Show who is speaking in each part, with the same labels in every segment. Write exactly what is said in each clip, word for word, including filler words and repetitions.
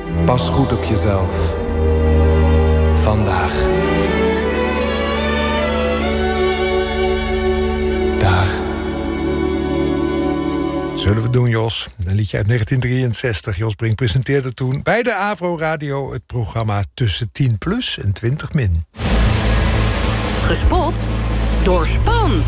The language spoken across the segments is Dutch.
Speaker 1: Pas goed op jezelf. Vandaag. Dag.
Speaker 2: Zullen we doen, Jos? Een liedje uit negentien drieënzestig. Jos Brink presenteerde toen bij de Avro Radio het programma Tussen tien plus en twintig min.
Speaker 3: Gespot door Span.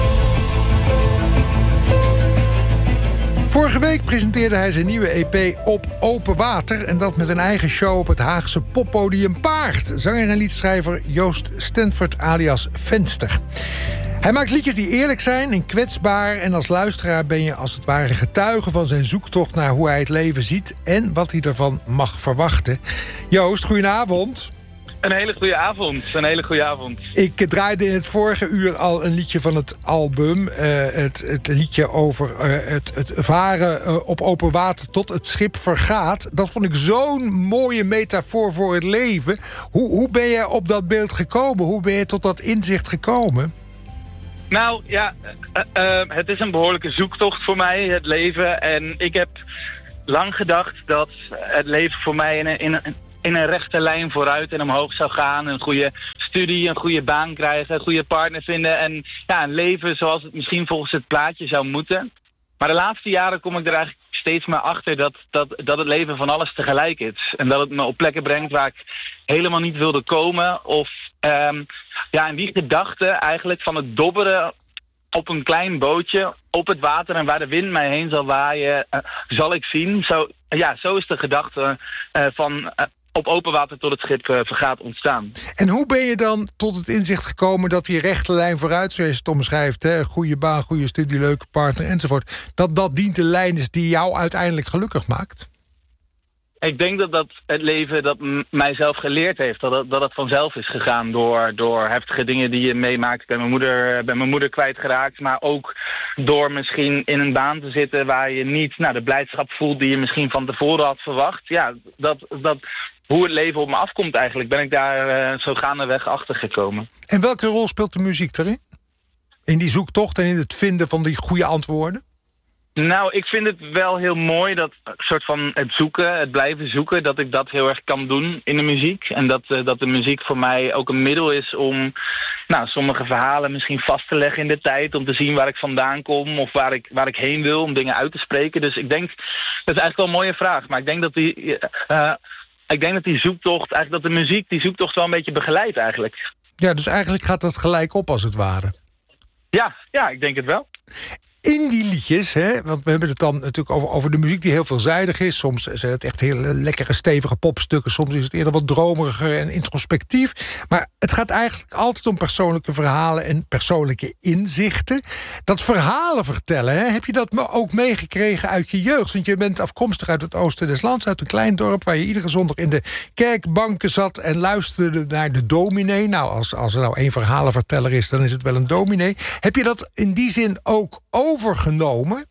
Speaker 2: Vorige week presenteerde hij zijn nieuwe E P Op Open Water. En dat met een eigen show op het Haagse poppodium Paard. Zanger en liedschrijver Joost Stanford alias Venster. Hij maakt liedjes die eerlijk zijn en kwetsbaar. En als luisteraar ben je als het ware getuige van zijn zoektocht naar hoe hij het leven ziet en wat hij ervan mag verwachten. Joost, goedenavond.
Speaker 4: Een hele goede avond, een hele goede avond.
Speaker 2: Ik draaide in het vorige uur al een liedje van het album. Uh, het, het liedje over uh, het, het varen uh, op open water tot het schip vergaat. Dat vond ik zo'n mooie metafoor voor het leven. Hoe, hoe ben je op dat beeld gekomen? Hoe ben je tot dat inzicht gekomen?
Speaker 4: Nou ja, uh, uh, het is een behoorlijke zoektocht voor mij, het leven. En ik heb lang gedacht dat het leven voor mij in een, in een, in een rechte lijn vooruit en omhoog zou gaan. Een goede studie, een goede baan krijgen, een goede partner vinden. En ja, een leven zoals het misschien volgens het plaatje zou moeten. Maar de laatste jaren kom ik er eigenlijk steeds meer achter dat, dat, dat het leven van alles tegelijk is. En dat het me op plekken brengt waar ik helemaal niet wilde komen. Of um, ja, en die gedachte eigenlijk van het dobberen op een klein bootje op het water en waar de wind mij heen zal waaien, uh, zal ik zien. Zo, ja, zo is de gedachte uh, van uh, op open water tot het schip uh, vergaat ontstaan.
Speaker 2: En hoe ben je dan tot het inzicht gekomen dat die rechte lijn vooruit, zoals je het omschrijft, hè, goede baan, goede studie, leuke partner enzovoort, dat dat dient de lijn is die jou uiteindelijk gelukkig maakt?
Speaker 4: Ik denk dat, dat het leven dat m- mijzelf geleerd heeft, dat het, dat het vanzelf is gegaan door, door heftige dingen die je meemaakt. Ik ben mijn moeder, ben mijn moeder kwijtgeraakt, maar ook door misschien in een baan te zitten waar je niet nou, de blijdschap voelt die je misschien van tevoren had verwacht. Ja, dat, dat, hoe het leven op me afkomt eigenlijk, ben ik daar uh, zo gaandeweg achter gekomen.
Speaker 2: En welke rol speelt de muziek daarin? In die zoektocht en in het vinden van die goede antwoorden?
Speaker 4: Nou, ik vind het wel heel mooi dat soort van het zoeken, het blijven zoeken, dat ik dat heel erg kan doen in de muziek. En dat, uh, dat de muziek voor mij ook een middel is om nou, sommige verhalen misschien vast te leggen in de tijd. Om te zien waar ik vandaan kom of waar ik, waar ik heen wil, om dingen uit te spreken. Dus ik denk, dat is eigenlijk wel een mooie vraag. Maar ik denk dat die, uh, ik denk dat die zoektocht, eigenlijk dat de muziek die zoektocht wel een beetje begeleidt eigenlijk.
Speaker 2: Ja, dus eigenlijk gaat dat gelijk op als het ware.
Speaker 4: Ja, ja, ik denk het wel.
Speaker 2: In die liedjes, hè, want we hebben het dan natuurlijk over, over de muziek die heel veelzijdig is. Soms zijn het echt hele lekkere, stevige popstukken. Soms is het eerder wat dromeriger en introspectief. Maar het gaat eigenlijk altijd om persoonlijke verhalen en persoonlijke inzichten. Dat verhalen vertellen, hè, heb je dat ook meegekregen uit je jeugd? Want je bent afkomstig uit het oosten des lands, uit een klein dorp waar je iedere zondag in de kerkbanken zat en luisterde naar de dominee. Nou, als, als er nou één verhalenverteller is, dan is het wel een dominee. Heb je dat in die zin ook overgenomen?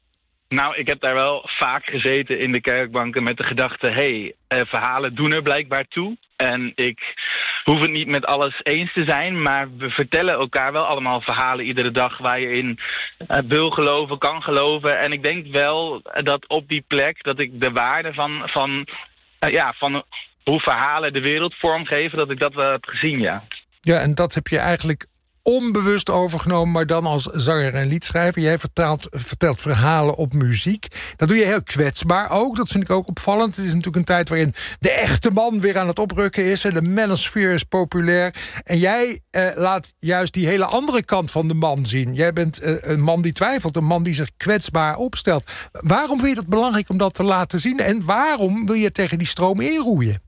Speaker 4: Nou, ik heb daar wel vaak gezeten in de kerkbanken met de gedachte, hé, hey, uh, verhalen doen er blijkbaar toe. En ik hoef het niet met alles eens te zijn, maar we vertellen elkaar wel allemaal verhalen iedere dag waar je in uh, wil geloven, kan geloven. En ik denk wel dat op die plek dat ik de waarde van, van, uh, ja, van hoe verhalen de wereld vormgeven, dat ik dat wel heb gezien, ja.
Speaker 2: Ja, en dat heb je eigenlijk onbewust overgenomen, maar dan als zanger en liedschrijver. Jij vertelt, vertelt verhalen op muziek. Dat doe je heel kwetsbaar ook. Dat vind ik ook opvallend. Het is natuurlijk een tijd waarin de echte man weer aan het oprukken is. En de manosphere is populair. En jij eh, laat juist die hele andere kant van de man zien. Jij bent eh, een man die twijfelt. Een man die zich kwetsbaar opstelt. Waarom vind je dat belangrijk om dat te laten zien? En waarom wil je tegen die stroom inroeien?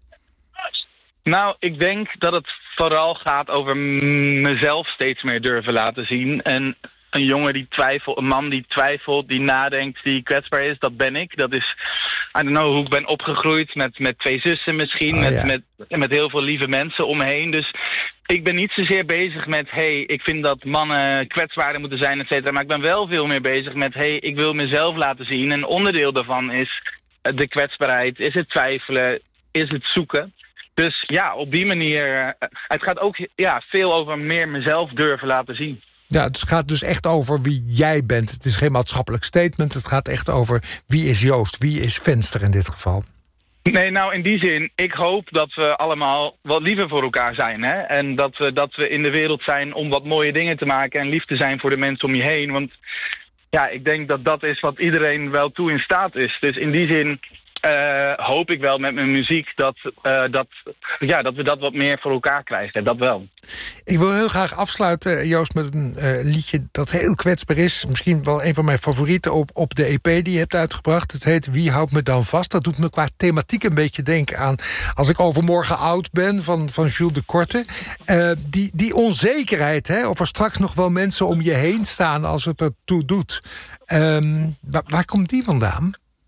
Speaker 4: Nou, ik denk dat het vooral gaat over mezelf steeds meer durven laten zien. En een jongen die twijfelt, een man die twijfelt, die nadenkt, die kwetsbaar is, dat ben ik. Dat is, I don't know, hoe ik ben opgegroeid met, met twee zussen misschien, oh, met, ja. met, met heel veel lieve mensen om me heen. Dus ik ben niet zozeer bezig met, hey, ik vind dat mannen kwetsbaarder moeten zijn, et cetera. Maar ik ben wel veel meer bezig met, hey, ik wil mezelf laten zien. En onderdeel daarvan is de kwetsbaarheid, is het twijfelen, is het zoeken. Dus ja, op die manier, het gaat ook ja, veel over meer mezelf durven laten zien.
Speaker 2: Ja, het gaat dus echt over wie jij bent. Het is geen maatschappelijk statement. Het gaat echt over wie is Joost, wie is Venster in dit geval.
Speaker 4: Nee, nou in die zin, ik hoop dat we allemaal wat liever voor elkaar zijn. Hè? En dat we, dat we in de wereld zijn om wat mooie dingen te maken en lief te zijn voor de mensen om je heen. Want ja, ik denk dat dat is wat iedereen wel toe in staat is. Dus in die zin uh, hoop ik wel met mijn muziek dat, uh, dat, ja, dat we dat wat meer voor elkaar krijgen. Dat wel.
Speaker 2: Ik wil heel graag afsluiten, Joost, met een uh, liedje dat heel kwetsbaar is. Misschien wel een van mijn favorieten op, op de E P die je hebt uitgebracht. Het heet Wie houdt me dan vast? Dat doet me qua thematiek een beetje denken aan Als ik overmorgen oud ben van, van Jules de Korte. Uh, die, die onzekerheid, hè, of er straks nog wel mensen om je heen staan als het ertoe doet. Um, waar, waar komt die vandaan?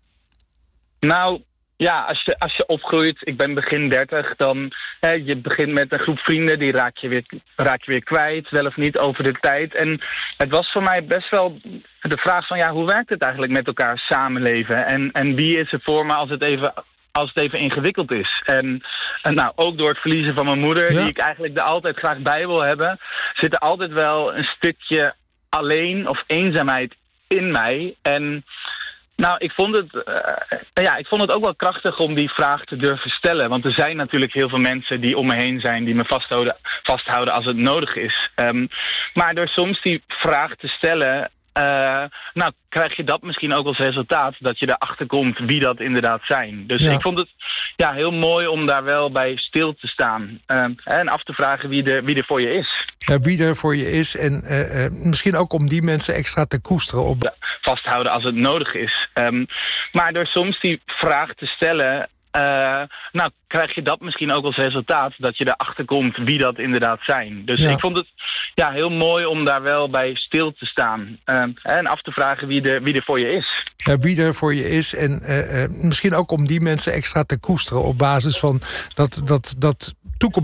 Speaker 4: Nou, ja, als je, als je opgroeit, ik ben begin dertig, dan hè, je begint met een groep vrienden, die raak je, weer, raak je weer kwijt, wel of niet, over de tijd. En het was voor mij best wel de vraag van, ja, hoe werkt het eigenlijk met elkaar samenleven? En, en wie is er voor me als het even... als het even ingewikkeld is. En, en nou, ook door het verliezen van mijn moeder, ja. die ik eigenlijk er altijd graag bij wil hebben, zit er altijd wel een stukje alleen of eenzaamheid in mij. En nou, ik vond het, uh, ja, ik vond het ook wel krachtig om die vraag te durven stellen. Want er zijn natuurlijk heel veel mensen die om me heen zijn, die me vasthouden, vasthouden als het nodig is. Um, maar door soms die vraag te stellen, Uh, nou, krijg je dat misschien ook als resultaat, dat je erachter komt wie dat inderdaad zijn. Dus ja. ik vond het ja, heel mooi om daar wel bij stil te staan. Uh, en af te vragen wie er, wie er voor je is.
Speaker 2: Ja, wie er voor je is en uh, uh, misschien ook om die mensen extra te koesteren. Op...
Speaker 4: Ja, vasthouden als het nodig is. Um, maar door soms die vraag te stellen, Uh, nou, krijg je dat misschien ook als resultaat, dat je erachter komt wie dat inderdaad zijn. Dus ja. ik vond het ja, heel mooi om daar wel bij stil te staan. Uh, en af te vragen wie er, wie er voor je is.
Speaker 2: Ja, wie er voor je is en uh, uh, misschien ook om die mensen extra te koesteren op basis van dat, dat, dat toekomst.